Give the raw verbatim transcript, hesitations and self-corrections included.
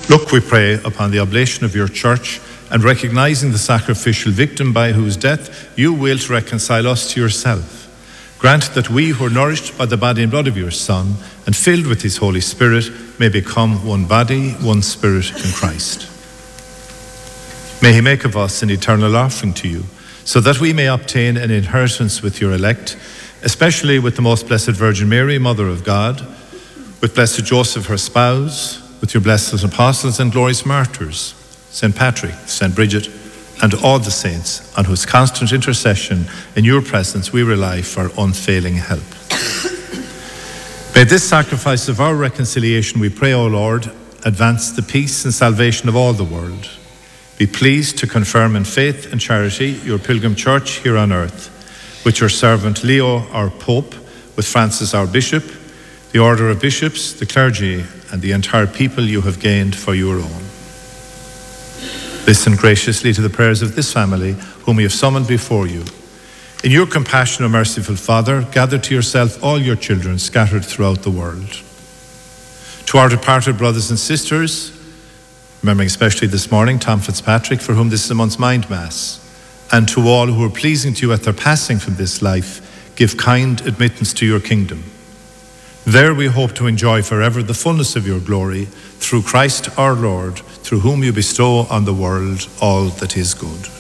Look, we pray, upon the oblation of your church, and recognizing the sacrificial victim by whose death you will to reconcile us to yourself. Grant that we who are nourished by the body and blood of your Son and filled with his Holy Spirit may become one body, one spirit in Christ. May he make of us an eternal offering to you, so that we may obtain an inheritance with your elect, especially with the most blessed Virgin Mary, Mother of God, with blessed Joseph, her spouse, with your blessed apostles and glorious martyrs, Saint Patrick, Saint Bridget, and all the saints, on whose constant intercession in your presence we rely for unfailing help. May this sacrifice of our reconciliation, we pray, O Lord, advance the peace and salvation of all the world. Be pleased to confirm in faith and charity your pilgrim church here on earth, with your servant Leo, our Pope, with Francis, our Bishop, the order of bishops, the clergy, and the entire people you have gained for your own. Listen graciously to the prayers of this family, whom we have summoned before you. In your compassion, O merciful Father, gather to yourself all your children scattered throughout the world. To our departed brothers and sisters, remembering especially this morning Tom Fitzpatrick, for whom this is a month's mind mass, and to all who are pleasing to you at their passing from this life, give kind admittance to your kingdom. There we hope to enjoy forever the fullness of your glory, through Christ our Lord, through whom you bestow on the world all that is good.